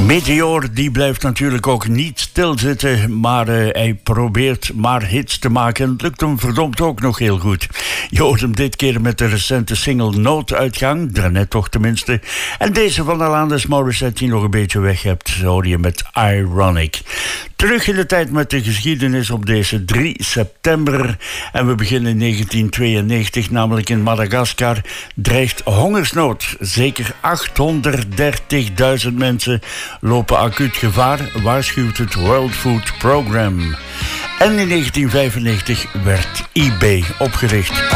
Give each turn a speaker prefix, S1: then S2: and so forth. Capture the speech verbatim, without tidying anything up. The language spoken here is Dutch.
S1: Meteor die blijft natuurlijk ook niet stilzitten, maar uh, hij probeert maar hits te maken en het lukt hem verdomd ook nog heel goed. Je hoort hem dit keer met de recente single Nooduitgang, daarnet toch tenminste. En deze van Alanis Morissette die nog een beetje weg hebt, hoor je met Ironic. Terug in de tijd met de geschiedenis op deze drie september. En we beginnen in negentien tweeënnegentig, namelijk in Madagaskar dreigt hongersnood. Zeker achthonderddertigduizend mensen lopen acuut gevaar, waarschuwt het World Food Programme. En in negentien vijfennegentig werd eBay opgericht.